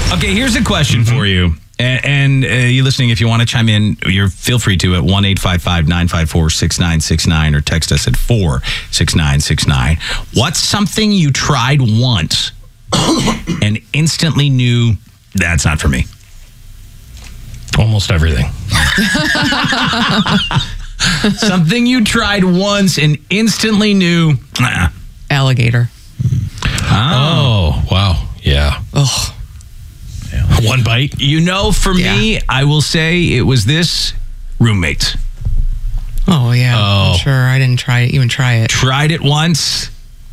Okay, here's a question for you. And you listening, if you want to chime in, feel free to at 1-855-954-6969 or text us at 46969. What's something you tried once and instantly knew that's not for me? Almost everything. Something you tried once and instantly knew. Alligator. Oh, wow. Yeah. Ugh. One bite. For me, I will say it was this roommates. Oh, yeah. Oh. I'm sure. I didn't even try it. Tried it once.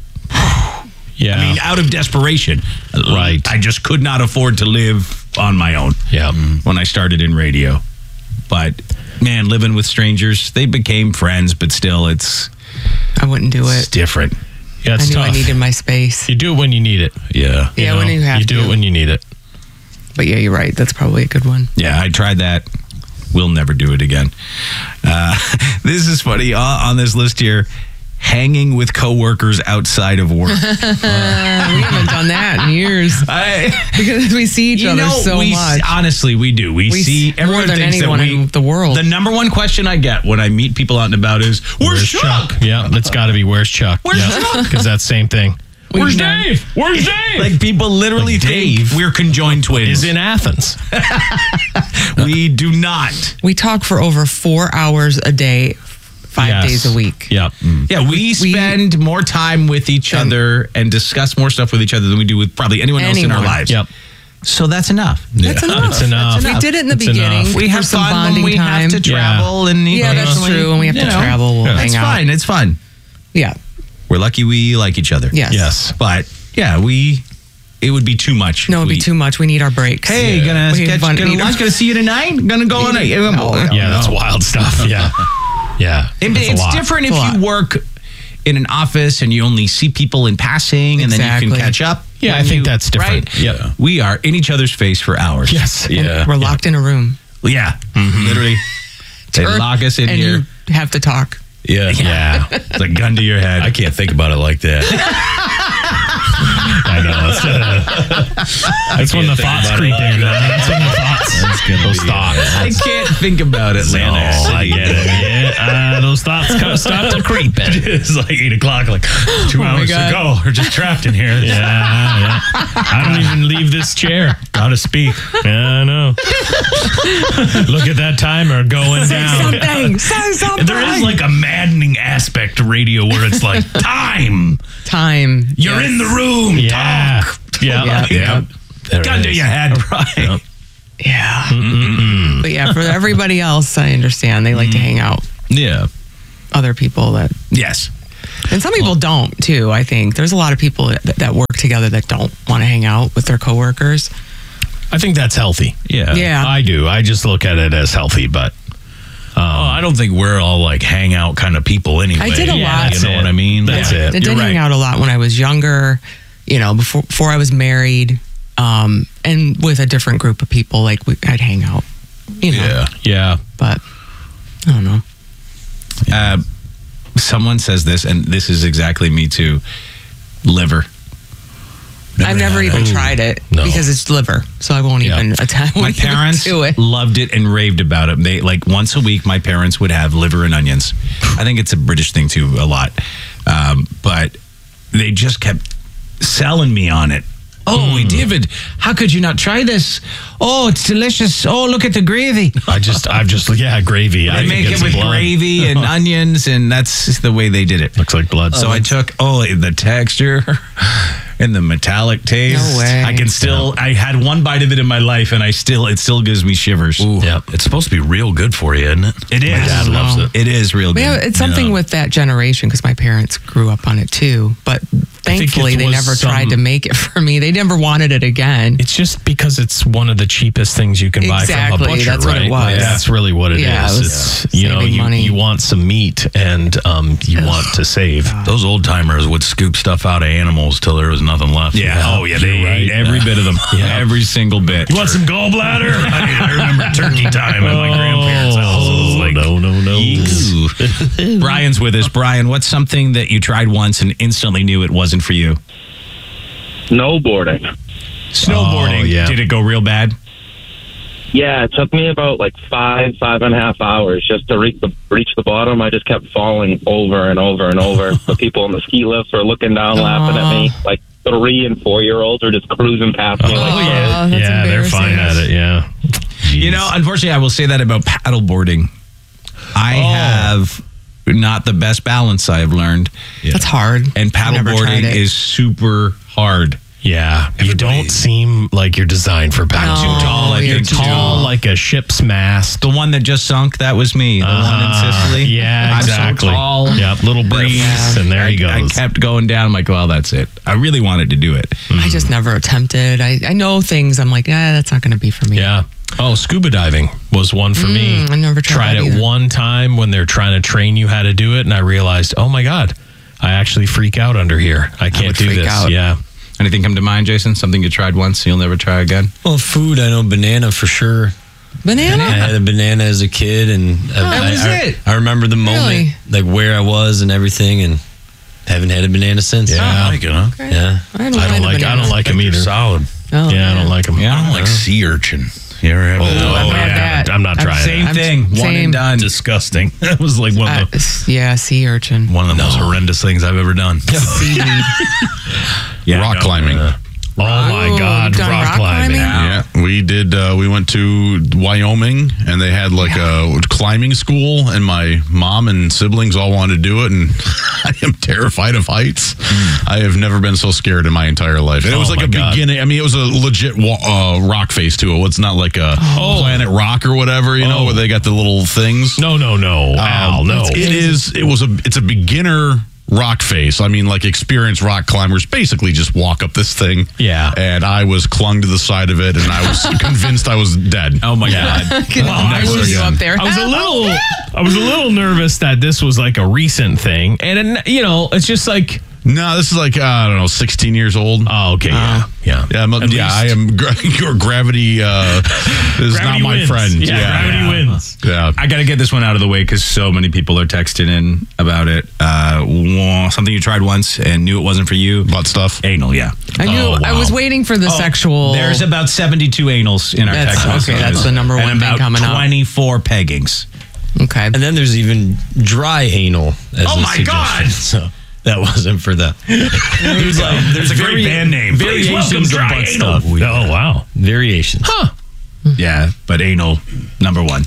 Yeah. I mean, out of desperation. Right. I just could not afford to live on my own. Yeah. When I started in radio. But, man, living with strangers, they became friends, but still, it's I wouldn't do it. different. Yeah, I it's knew tough. I needed my space. You do it when you need it. Yeah. Yeah, know? when you have You do to. it when you need it. But yeah, you're right. That's probably a good one. Yeah, I tried that. We'll never do it again. This is funny. On this list here, hanging with coworkers outside of work. We haven't done that in years because we see each other so much. Honestly, we do. We see more everyone than thinks anyone that we, in the world. The number one question I get when I meet people out and about is, "Where's Chuck? Yeah, that's got to be where's Chuck? Where's Chuck? Because that's same thing. Where's Dave? Where's Dave?" Like people literally Like think Dave we're conjoined twins. Is in Athens. We do not. We talk for over 4 hours a day, 5 Yes. days a week. Yeah. Yeah, we spend more time with each other and discuss more stuff with each other than we do with probably anyone else in our lives. Yep. So that's enough. That's enough. It's enough. We did it in the It's beginning. enough. We for have some fun when bonding we time. have to travel and Yeah, that's true. When we have to travel, we'll hang It's out. fine. It's fun. Yeah. We're lucky we like each other. Yes. Yes. But yeah, it would be too much. No, it'd be too much. We need our breaks. Hey, gonna We catch, need gonna our- lunch, gonna see you tonight. Gonna go on a. Yeah, that's wild stuff. Yeah. Yeah. That's a It's lot. different It's a if you lot. work in an office and you only see people in passing and then you Exactly. can catch up. Yeah, I when think you- that's different. Right? Yeah. We are in each other's face for hours. Yes. And we're locked in a room. Yeah. Literally. They lock us in and here. you have to talk. Yeah. Yeah. It's a gun to your head. I can't think about it like that. I know. That's when the think thoughts about it creep like in. that. That's when the thoughts. Those thoughts. I can't think about it, Oh, Xanax. I get it. Yeah, those thoughts kind of start to creep in. It's like 8 o'clock, like 2 hours God. to go. We're just trapped in here. Yeah. I don't even leave this chair. Gotta speak. Yeah, I know. Look at that timer going down. Say something. There is like a maddening aspect to radio where it's like, time. Time. You're in the room. Yeah. Talk. Yeah. Yeah. There Gun it to is. your head. Right. Yeah. But yeah, for everybody else, I understand. They like to hang out. Yeah. Other people that, Yes. and some people don't too. I think there's a lot of people that work together that don't want to hang out with their coworkers. I think that's healthy. Yeah. Yeah. I do. I just look at it as healthy, but I don't think we're all like hangout kind of people anyway. I did a lot. You know what I mean? That's Like, it. I did You're hang right. out a lot when I was younger, before I was married, and with a different group of people. Like I'd hang out, Yeah. yeah. but I don't know. Someone says this, and this is exactly me too. Liver. I've never even tried it No. because it's liver, so I won't even attempt. My parents do it. loved it and raved about it. They like once a week. My parents would have liver and onions. I think it's a British thing too, a lot. But they just kept selling me on it. Oh, David, how could you not try this? Oh, it's delicious. Oh, look at the gravy. I've just, gravy. I They think make it it's with blood. gravy and onions, and that's the way they did it. Looks like blood. So I took the texture and the metallic taste. No way. I can still. I had one bite of it in my life, and it still gives me shivers. Ooh, Yep. It's supposed to be real good for you, isn't it? It is. My dad loves it. It is real But good. yeah, it's something with that generation because my parents grew up on it too. But thankfully, it they was never tried to make it for me. They never wanted it again. It's just because it's one of the cheapest things you can buy from a Exactly, butcher, that's what it right? was. Like, that's really what it is. Yeah, it was It's saving money. you want some meat and you want to save. Those old timers would scoop stuff out of animals till there was nothing left. Yeah. Oh, yeah. They You're ate right. every bit of them. Yeah. Every single bit. You want some gallbladder? I remember turkey time at my grandparents' house. It was like, Ooh. Brian's with us. Brian, what's something that you tried once and instantly knew it wasn't for you? Snowboarding. Snowboarding, yeah. did it go real bad? Yeah, it took me about like 5.5 hours just to reach the bottom. I just kept falling over and over and over. The people on the ski lifts were looking down, laughing at me. Like 3 and 4 year olds are just cruising past me. Like, that's Yeah, they're embarrassing. fine at it. Yeah. You know, unfortunately, I will say that about paddleboarding. I have not the best balance, I have learned. That's hard. And I've never tried paddleboarding it. is super hard. Yeah. You don't seem like you're designed for paddle. No, Too tall, I you're think. too Tall like a ship's mast. The one that just sunk, that was me. The one in Sicily. Yeah, I'm exactly. so tall. Yep, little breeze, and there he goes. I kept going down. I'm like, well, that's it. I really wanted to do it. I just never attempted. I know things. I'm like, that's not going to be for me. Yeah. Oh, scuba diving was one for me. I never tried that it either. one time when they're trying to train you how to do it, and I realized, oh my God, I actually freak out under here. I can't would do freak this. out. Yeah. Anything come to mind, Jason? Something you tried once, you'll never try again? Well, food, I know banana for sure. Banana? I had a banana as a kid, and that was it. I remember the moment, Really? like where I was and everything, and haven't had a banana since. Yeah. I like it, huh? Yeah. I don't I don't like them They're either. solid. Oh, Yeah, I don't like them. Yeah. I don't like sea urchin. You ever have I've Oh, had yeah. that. I'm not trying Same that. thing. One Same. and done. disgusting? That was like one of the sea urchin. most horrendous things I've ever done. Seaweed. Yeah, rock no. climbing. Oh my Ooh, God, you've done rock rock climbing. climbing? Yeah, we did. We went to Wyoming, and they had like a climbing school, and my mom and siblings all wanted to do it, and I am terrified of heights. I have never been so scared in my entire life. And it was Oh, like my a God. beginning. I mean, it was a legit rock face too. It's not like a Planet Rock or whatever, you know, where they got the little things. No, Al, no. It's a beginner rock face. I mean, like experienced rock climbers basically just walk up this thing. Yeah. And I was clung to the side of it, and I was convinced I was dead. Oh my God. I never was again. up there. I was a little nervous that this was like a recent thing, and it's just like, No, this is like I don't know, 16 years old. oh, okay, yeah. I am. Your gravity is not my wins. friend. Yeah, gravity wins. Yeah. I got to get this one out of the way because so many people are texting in about it. Something you tried once and knew it wasn't for you. Butt stuff. Anal, yeah. I knew. Oh, I wow. was waiting for the sexual. There's about 72 anals in our That's- text okay, messages. that's the number one and thing about coming up. 24 peggings. Okay. And then there's even dry anal as Oh a my suggestion. God. So that wasn't for them. There's like It's a great band name. Please welcome variations of Dry butt Anal. stuff. Oh, wow. Variations. Yeah, but anal, number one.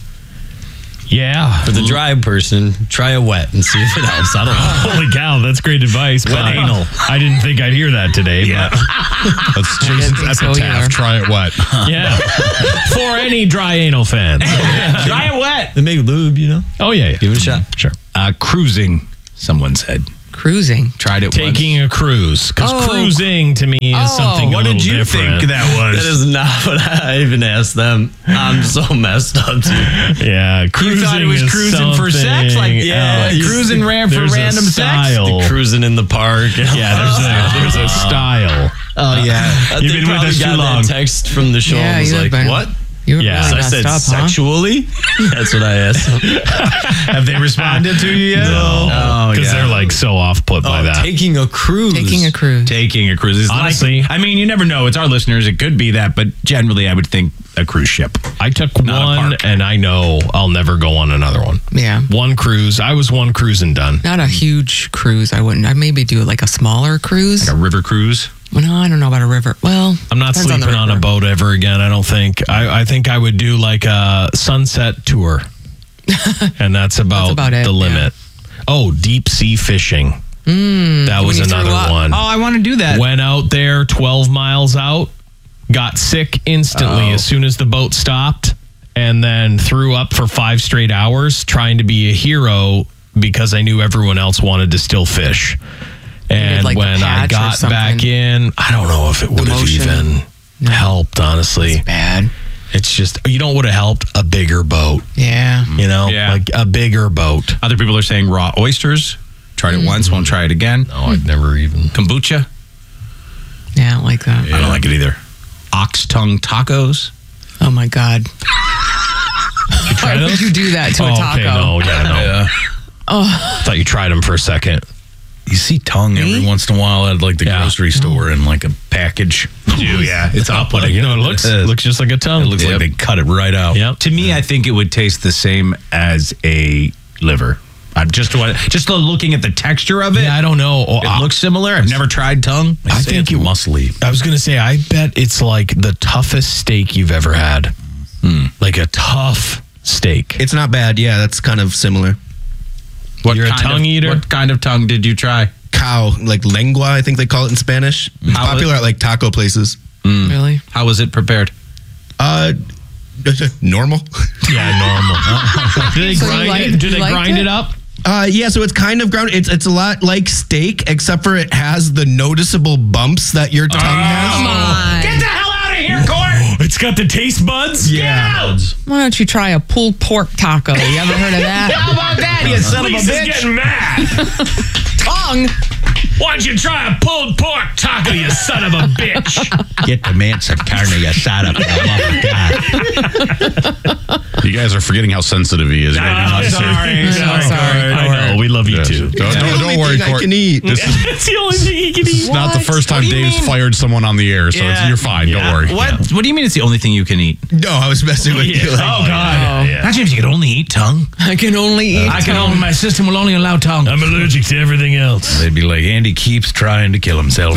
Yeah. For the dry person, try a wet and see if it helps. I don't know. Holy cow, that's great advice. But anal. I didn't think I'd hear that today. Yeah. That's Jason's think so epitaph. either. Try it wet. But yeah. For any dry anal fans. Try it wet. They make lube, you know? Oh, yeah. Give it a shot. Sure. Cruising, someone said. Cruising. Tried it Taking a cruise. Because Oh. cruising to me is something What a little did you different. think that was? That is not what I even asked them. I'm so messed up, dude. Yeah, You cruising thought it was is cruising for sex? Like, something yeah, else. cruising ran for There's a random sex? style. Cruising in the park. Yeah, there's a style. Oh, yeah. You've been with us too long. That text from the show Yeah, and was you have like, been- what? You were Yeah. really So I messed said, up, huh? sexually? That's what I asked them. Have they responded to you yet? No, because they're like so off put by that. Taking a cruise. Taking a cruise. Taking a cruise is Honestly- I mean, you never know. It's our listeners. It could be that, but generally, I would think a cruise ship. I took Not a one, park. and I know I'll never go on another one. Yeah. One cruise. I was one cruise and done. Not a huge cruise. I wouldn't. I'd maybe do like a smaller cruise. A river cruise. No, I don't know about a river. Well, I'm not depends on the sleeping on a river. boat ever again. I don't think. I think I would do like a sunset tour, and that's about about it, the limit. Oh, deep sea fishing. That was you threw another up. one. Oh, I want to do that. Went out there 12 miles out, got sick instantly as soon as the boat stopped, and then threw up for 5 straight hours trying to be a hero because I knew everyone else wanted to still fish. And like the when I patch or got back something. in, I don't know if it would have motion. even helped, honestly. Bad. It's just, you know what would have helped? A bigger boat, Yeah. you know? Yeah. Like a bigger boat. Other people are saying raw oysters. Tried it once, won't try it again. No, I've never even. Kombucha. Yeah, I don't like that. I don't like it either. Ox tongue tacos. Oh my God. Why would you do that to a taco? Okay, no, yeah, no. Yeah. Thought you tried them for a second. You see tongue every once in a while at like the grocery store in like a package. Yeah, it's off-putting. You know, it looks just like a tongue. It looks like they cut it right out. Yep. To me, I think it would taste the same as a liver. Just looking at the texture of it. Yeah, I don't know. It looks similar. I've never tried tongue. I think it's muscly. I was going to say, I bet it's like the toughest steak you've ever had. Like a tough steak. It's not bad. Yeah, that's kind of similar. You're a tongue eater? What kind of tongue did you try? Cow, like lengua, I think they call it in Spanish. It's How popular at like taco places. Really? How was it prepared? Normal. Yeah, normal. Do they So you grind like- it? Do you they liked grind it? it up? Yeah, so it's kind of ground. It's a lot like steak, except for it has the noticeable bumps that your tongue has. Come on. Get the hell out of here, Court! It's got the taste buds? Yeah. Why don't you try a pulled pork taco? You ever heard of that? How about that, you son of a Lisa's bitch? getting mad. Tongue. Why don't you try a pulled pork taco, you son of a bitch? Get the mansa carne asada for the love of God. You guys are forgetting how sensitive he is. Sorry. Sorry. I know. We love you Yes. too. Don't worry, I Court. can eat. It's the only thing he can eat. It's not the first time What do you Dave's mean? fired someone on the air, so you're fine. Don't worry. What do you mean it's the only thing you can eat? No, I was messing with you. Like, God. Imagine if you could only eat tongue. I can only eat tongue. My system will only allow tongue. I'm allergic to everything else. They'd be like, Andy keeps trying to kill himself.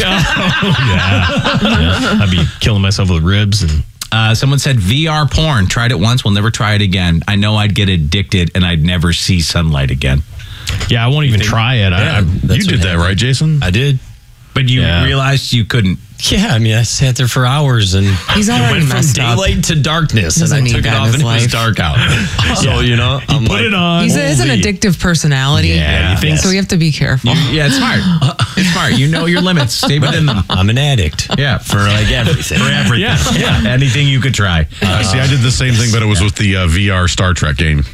I'd be killing myself with ribs and Someone said VR porn. Tried it once. Will never try it again. I know I'd get addicted and I'd never see sunlight again. I won't even try it. You did that, right, Jason? I did. But you realized you couldn't. Yeah, I mean, I sat there for hours and He's it already went from messed up. daylight to darkness, and Doesn't I need took it that in off his and it was life. dark out. So I'm Put it on. He's an addictive personality. Yeah, you think So we have to be careful. Yeah, it's smart. It's smart. You know your limits. Stay within them. I'm an addict. Yeah. For like everything. For everything. Yeah. Anything you could try. See, I did the same thing, but it was with the VR Star Trek game.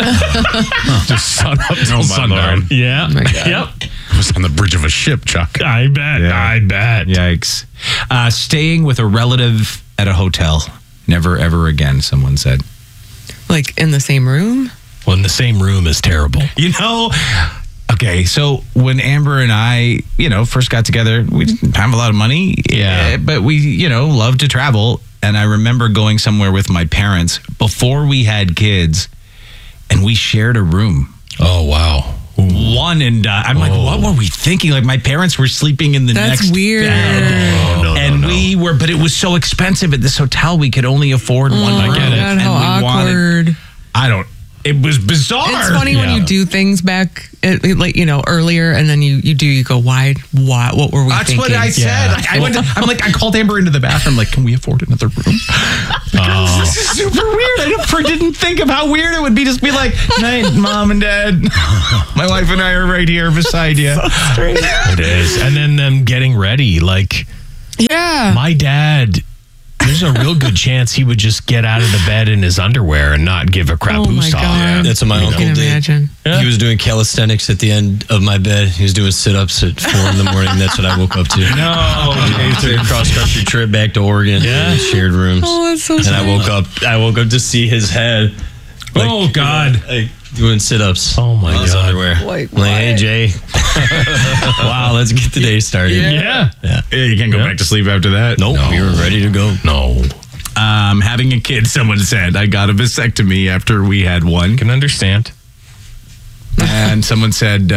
Just sun up till sundown. Yeah. my God. Yep. I was on the bridge of a ship, Chuck. I bet. I bet. Yikes. Staying with a relative at a hotel. Never, ever again, someone said. Like in the same room? Well, in the same room is terrible. You know, okay, so when Amber and I, first got together, we didn't have a lot of money. Yeah. But we, loved to travel. And I remember going somewhere with my parents before we had kids, and we shared a room. Oh, wow. One, and I'm like, what were we thinking? Like, my parents were sleeping in the That's next weird. bed. And we were, but it was so expensive at this hotel, we could only afford one room. get it. And God, how we awkward. it was bizarre. It's funny when you do things back, earlier, and then you go, why? What were we That's thinking? what I said. Yeah. I called Amber into the bathroom, like, can we afford another room? Because this is super weird. I didn't think of how weird it would be. Just be like, night, Mom and Dad. My wife and I are right here beside you. It is. And then them getting ready. Like, Yeah. my dad, there's a real good chance he would just get out of the bed in his underwear and not give a crap Oh my who's off. God. That's what my I uncle can did. imagine. He was doing calisthenics at the end of my bed. He was doing sit-ups at 4 in the morning. That's what I woke up to. No. Took a cross-country trip back to Oregon. Yeah. We shared rooms. Oh, that's so and sad. I woke up to see his head. Oh, God. Like, doing sit-ups. Oh, my in his God. underwear. Like, I'm like, hey, Jay. Wow, let's get the day started. Yeah. Yeah, you can't go back to sleep after that. Nope, we were ready to go. No. Having a kid, someone said. I got a vasectomy after we had one. Can understand. And someone said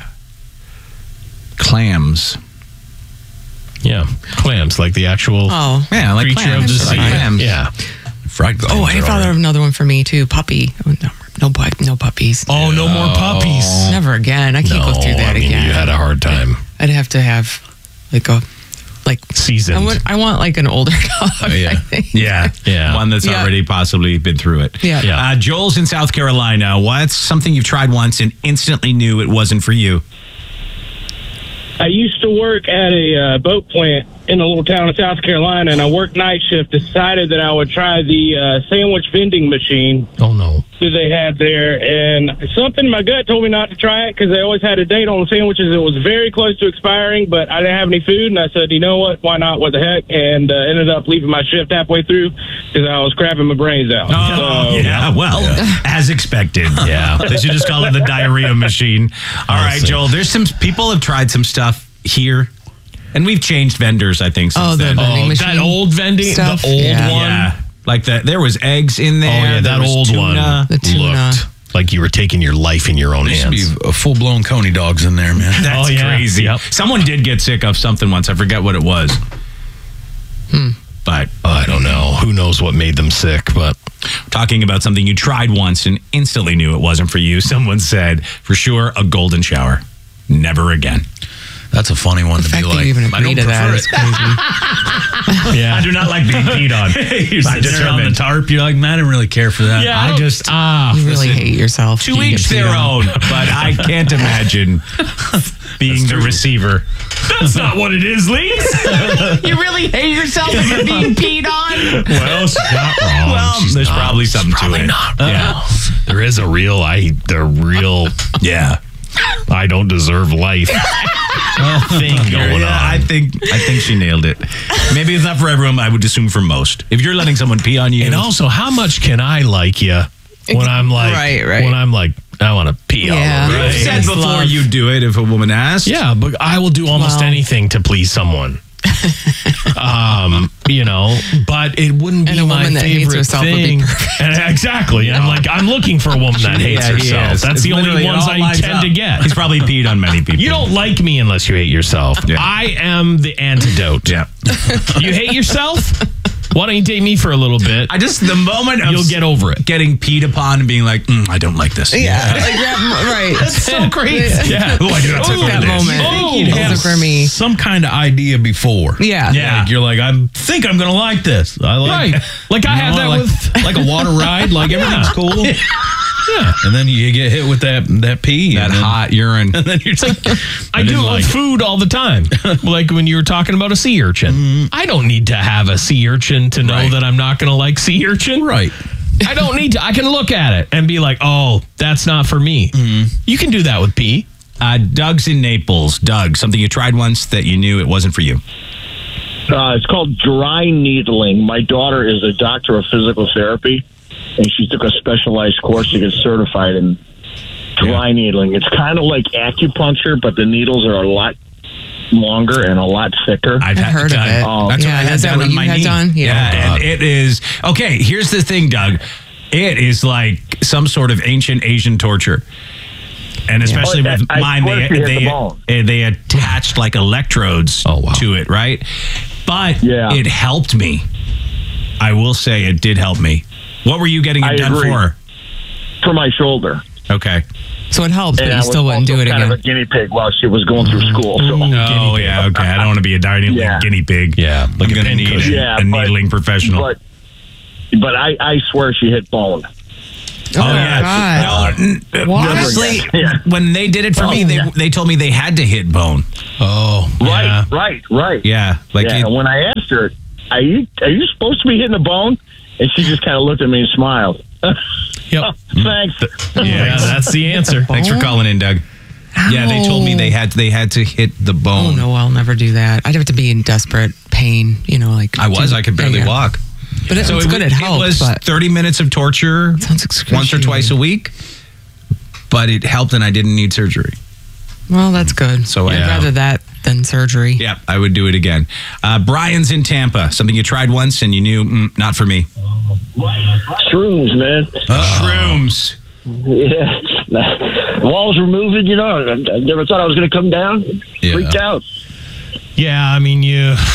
clams. Yeah. Clams, like the actual Oh. Yeah, like creature clams. of the sea. Like clams. Yeah. Fried clams Oh, I are thought all of another one for me too. Puppy. No puppies. Oh, no more puppies. Never again. I can't go through that I mean, again. you had a hard time. I'd have to have Seasoned. I want like an older dog. I think. Yeah. Yeah. One that's Yeah. already possibly been through it. Yeah. Yeah. Joel's in South Carolina. What's something you've tried once and instantly knew it wasn't for you? I used to work at a boat plant in a little town in South Carolina, and I worked night shift. Decided that I would try the sandwich vending machine. Oh, no. that they had there, and something in my gut told me not to try it because they always had a date on the sandwiches. It was very close to expiring, but I didn't have any food, and I said, you know what, why not, what the heck, and ended up leaving my shift halfway through because I was crapping my brains out. Oh, yeah. Well, as expected. Yeah. They should just call it the diarrhea machine. All right, Joel, there's some people have tried some stuff here, and we've changed vendors, I think, since then. vending machine that old vending, stuff? the old Yeah. one. Yeah. Like that. There was eggs in there. Oh, yeah, there that was old tuna. one The tuna. looked like you were taking your life in your own There used to hands. be full blown Coney dogs in there, man. That's Oh, yeah. crazy. Yep. Someone did get sick of something once. I forget what it was. But I don't know. Who knows what made them sick, but talking about something you tried once and instantly knew it wasn't for you, someone said, for sure, a golden shower. Never again. That's a funny one The to fact be that like, you even I agree don't to that prefer is it. crazy. yeah. I do not like being peed on. You're sitting there on the tarp. You're like, man, I didn't really care for that. Yeah, I just, You really hate yourself. To You get each peed their on. own, but I can't imagine being the receiver. That's not what it is, Lee. You really hate yourself if you're being peed on? Well, she's not wrong. Well, there's probably something to it. Yeah. There is a real, Yeah. I don't deserve life thing going Yeah, on. I think she nailed it. Maybe it's not for everyone. I would assume for most. If you're letting someone pee on you, And also, how much can I like you when I'm like, Right. when I'm like, I want to pee Yeah. all over you've you? said It's before love. you do it if a woman asks. Yeah, but I will do almost Well. anything to please someone. But it wouldn't And be a my woman that hates favorite herself would be thing. perfect. And exactly. I'm looking for a woman that hates Yeah, he herself. is. That's It's the only literally, it ones all I lines tend up. to get. He's probably peed on many people. You don't like me unless you hate yourself. Yeah. I am the antidote. Yeah. You hate yourself? Why don't you date me for a little bit? I just, the moment of You'll get over it. getting peed upon and being like, I don't like this. Yeah, like that, right. That's so great. Yeah. Oh, I do not That this. moment. Oh, Those have are for me. some kind of idea before. Yeah. Yeah. Like, you're like, I think I'm going to like this. I like, Right. Like I have that like, with like a water ride. Like everything's cool. Yeah. And then you get hit with that pee. That and then, hot urine. And then you're like, I do it with food all the time. Like when you were talking about a sea urchin. I don't need to have a sea urchin to know Right. that I'm not going to like sea urchin. right. I don't need to. I can look at it and be like, oh, that's not for me. You can do that with pee. Doug's in Naples. Doug, something you tried once that you knew it wasn't for you. It's called dry needling. My daughter is a doctor of physical therapy, and she took a specialized course to get certified in dry needling. It's kind of like acupuncture, but the needles are a lot longer and a lot thicker. I've heard of it. Oh. That's Yeah, what I had is that done what on you my had knee. done? Yeah. And it is okay. Here's the thing, Doug. It is like some sort of ancient Asian torture, and especially Oh, with I mine, swear she hit the bone. they attached like electrodes to it, right? But Yeah. it helped me. I will say it did help me. What were you getting it I done agree. for? my shoulder. Okay. So it helps, but And you I was still wouldn't do also it kind again. of a guinea pig while she was going through school. So. Oh yeah. Okay. I don't want to be a dining Yeah. guinea pig. Yeah, like I'm a gonna need pincushion. Yeah, a but- needling professional. But I swear she hit bone. Oh yeah. No, What? honestly, Yeah. when they did it for me, they told me they had to hit bone. Oh, Right, yeah. right. Yeah, like Yeah, it- and when I asked her, are you supposed to be hitting the bone? And she just kind of looked at me and smiled. Yep. Thanks. Yeah, that's the answer. Thanks for calling in, Doug. Yeah, they told me they had to hit the Oh bone. no, I'll never do that. I'd have to be in desperate pain, like I could barely walk. But it's good. It helps. was but 30 minutes of torture sounds excruciating. once or twice a week, but it helped and I didn't need surgery. Well, that's good. So, I'd yeah. rather that than surgery. Yeah, I would do it again. Brian's in Tampa. Something you tried once and you knew, not for me. Shrooms, man. Shrooms. Yeah. Walls were moving, I never thought I was going to come down. Yeah. Freaked out. Yeah, I mean,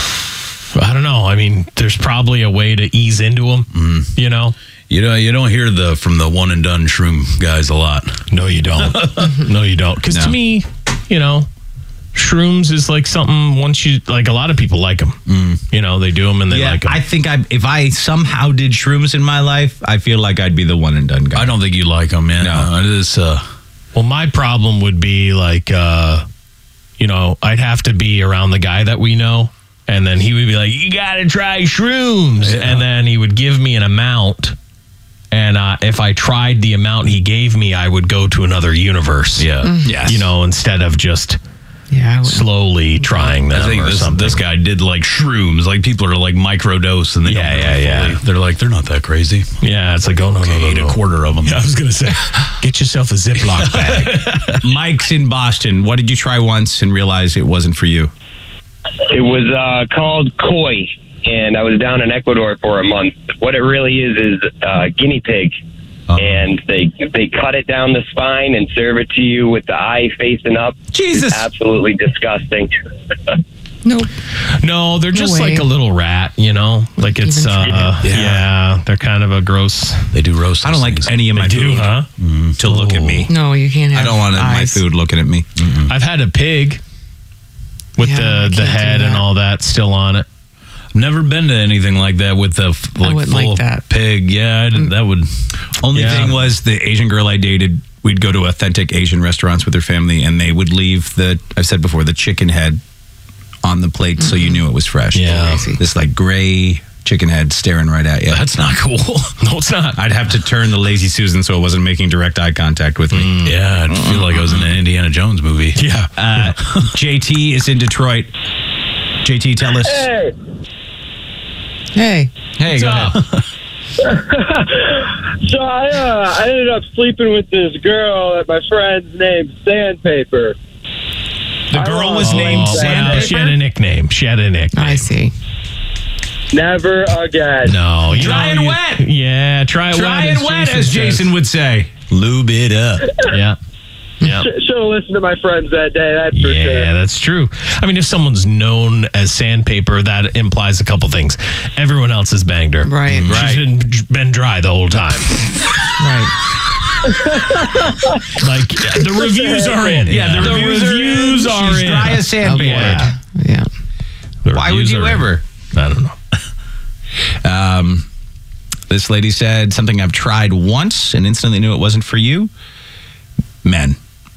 I don't know. I mean, there's probably a way to ease into them, You don't hear from the one and done shroom guys a lot. No, you don't. No, you don't. Because to me, shrooms is like something once you, like a lot of people like them. They do them and they like them. I think if I somehow did shrooms in my life, I feel like I'd be the one and done guy. I don't think you like them, man. No. It is, Well, my problem would be like, I'd have to be around the guy that we know. And then he would be like, you got to try shrooms. Yeah. And then he would give me an amount. And if I tried the amount he gave me, I would go to another universe. Yeah. Yes. You know, instead of just Yeah. slowly trying them I think or this, something. this guy did like shrooms. Like people are like microdose and they don't really fully- They're like, they're not that crazy. Yeah, it's like, oh, no, Ate a quarter of them. I was going to say, get yourself a Ziploc bag. Mike's in Boston. What did you try once and realize it wasn't for you? It was called koi, and I was down in Ecuador for a month. What it really is guinea pig. And they cut it down the spine and serve it to you with the eye facing up. Jesus. It's absolutely disgusting. Nope. No, they're just way. like a little rat, you know? Like it's, Even they're kind of a gross. They do roast. I don't like any of my do, food huh? to look at me. No, you can't have I don't want my eyes. food looking at me. I've had a pig with Yeah, I the can't do head and that. all that still on it. Never been to anything like that with the like wouldn't full like that. pig. Yeah, I didn't, that would. Only Yeah. thing was the Asian girl I dated, we'd go to authentic Asian restaurants with her family and they would leave I've said before, the chicken head on the plate so you knew it was fresh. Yeah. Crazy. This like gray chicken head staring right at you. That's not cool. No, it's not. I'd have to turn the Lazy Susan so it wasn't making direct eye contact with me. Yeah, I feel like I was in an Indiana Jones movie. Yeah. JT is in Detroit. JT, tell us. Hey. Hey, go ahead. So I ended up sleeping with this girl that my friend's named Sandpaper. The girl was named Well, Sandpaper. she had a nickname. I see. Never again. No. you Dry know, and you- wet. Yeah, try it Try wet. and wet, as says. Jason would say. Lube it up. Yeah. Yeah. Should have listened to my friends that day, that's for Yeah, sure. that's true. I mean, if someone's known as Sandpaper, that implies a couple things. Everyone else has banged her. Right. She's been dry the whole time. Right. Like, the reviews are in. Yeah, the reviews are She's in. dry as sandpaper. Yeah. Yeah. The Why would reviews you are in. ever? I don't know. This lady said something I've tried once and instantly knew it wasn't for you. Men.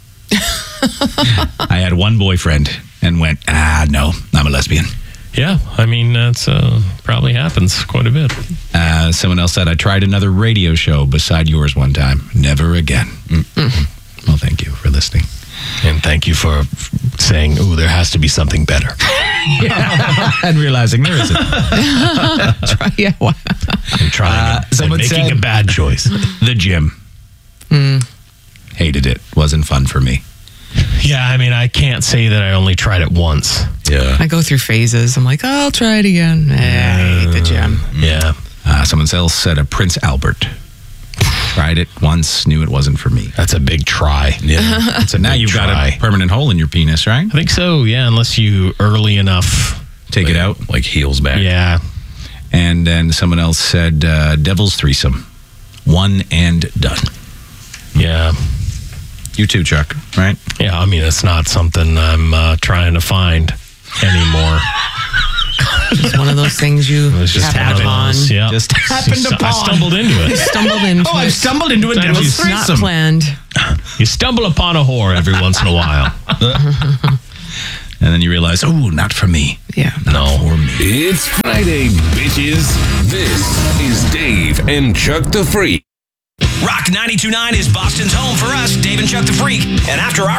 I had one boyfriend and went, no, I'm a lesbian. Yeah, I mean, that's probably happens quite a bit. Someone else said, I tried another radio show beside yours one time. Never again. Well, thank you for listening. And thank you for saying, "Ooh, there has to be something better." And realizing there isn't. Yeah. Wow. And trying it, and someone making said- a bad choice. The gym. Hated it. Wasn't fun for me. Yeah, I mean, I can't say that I only tried it once. Yeah. I go through phases. I'm like, I'll try it again. I hate the gym. Yeah. Someone else said a Prince Albert. Tried it once, knew it wasn't for me. That's a big try. Yeah. So now big you've got try. a permanent hole in your penis, right? I think so, yeah, unless you early enough. Take it out. Like heels back. Yeah. And then someone else said Devil's Threesome. One and done. Yeah. You too, Chuck, right? Yeah, I mean, it's not something I'm trying to find anymore. It's one of those things you It's just happen one of upon. those, yeah. Just happened I upon. stumbled into it. Stumbled into Oh, I it. stumbled into a Sometimes Devil's it's Not Threesome. planned. You stumble upon a whore every once in a while. And then you realize, oh, not for me. Yeah. No. For me. It's Friday, bitches. This is Dave and Chuck the Freak. Rock 92.9 is Boston's home for us, Dave and Chuck the Freak. And after our